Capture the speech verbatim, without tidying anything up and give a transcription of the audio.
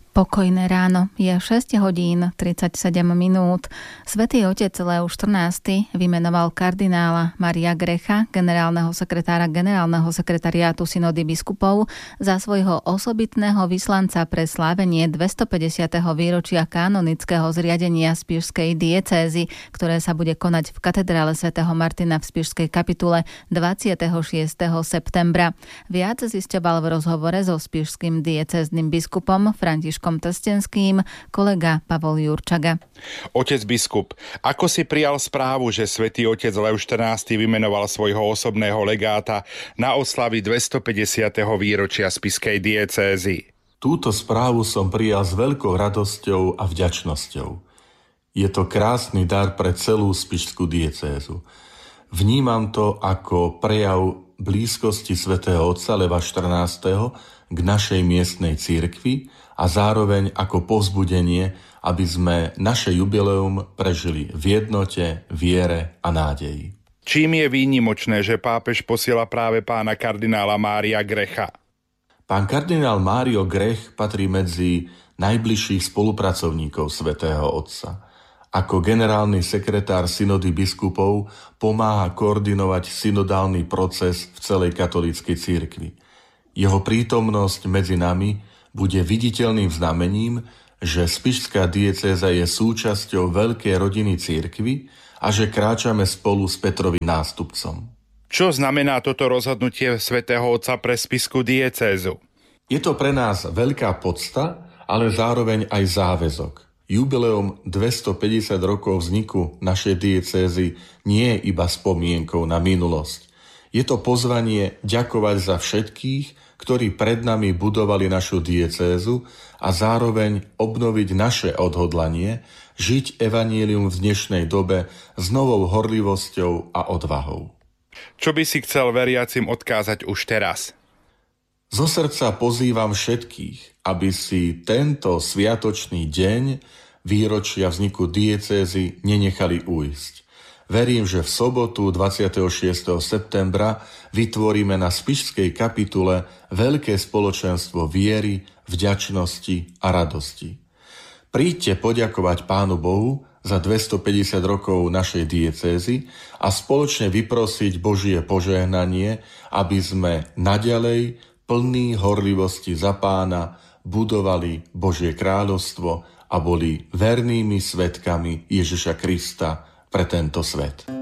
Pokojné ráno, je šesť hodín tridsaťsedem minút. Svätý otec Leoš štrnásty vymenoval kardinála Mária Grecha, generálneho sekretára generálneho sekretariátu synody biskupov, za svojho osobitného vyslanca pre slávenie dvestopäťdesiateho výročia kanonického zriadenia spišskej diecézy, ktoré sa bude konať v katedrále svätého Martina v spišskej kapitule dvadsiateho šiesteho septembra. Viac zisťoval v rozhovore so spišským diecéznym biskupom Františkom Trstenským kolega Pavol Jurčaga. Otec biskup, ako si prijal správu, že svätý otec Leoš štrnásty vymenoval svojho osobného legáta na oslavy dvestopäťdesiateho výročia spišskej diecézy? Túto správu som prijal s veľkou radosťou a vďačnosťou. Je to krásny dar pre celú spišskú diecézu. Vnímam to ako prejav blízkosti svätého otca Leva štrnásteho k našej miestnej cirkvi a zároveň ako povzbudenie, aby sme naše jubileum prežili v jednote, viere a nádeji. Čím je výnimočné, že pápež posiela práve pána kardinála Mária Grecha? Pán kardinál Mário Grech patrí medzi najbližších spolupracovníkov svätého Otca. Ako generálny sekretár synody biskupov pomáha koordinovať synodálny proces v celej katolíckej cirkvi. Jeho prítomnosť medzi nami bude viditeľným znamením, že spišská diecéza je súčasťou veľkej rodiny cirkvi a že kráčame spolu s Petrovým nástupcom. Čo znamená toto rozhodnutie svätého Otca pre spišskú diecézu? Je to pre nás veľká podsta, ale zároveň aj záväzok. Jubileum dvestopäťdesiat rokov vzniku našej diecézy nie je iba spomienkou na minulosť. Je to pozvanie ďakovať za všetkých, ktorí pred nami budovali našu diecézu a zároveň obnoviť naše odhodlanie, žiť evanjelium v dnešnej dobe s novou horlivosťou a odvahou. Čo by si chcel veriacim odkázať už teraz? Zo srdca pozývam všetkých, aby si tento sviatočný deň výročia vzniku diecézy nenechali ujsť. Verím, že v sobotu dvadsiateho šiesteho septembra vytvoríme na spišskej kapitule veľké spoločenstvo viery, vďačnosti a radosti. Príďte poďakovať Pánu Bohu za dvestopäťdesiat rokov našej diecézy a spoločne vyprosiť Božie požehnanie, aby sme naďalej plní horlivosti za Pána budovali Božie kráľovstvo a boli vernými svedkami Ježiša Krista pre tento svet.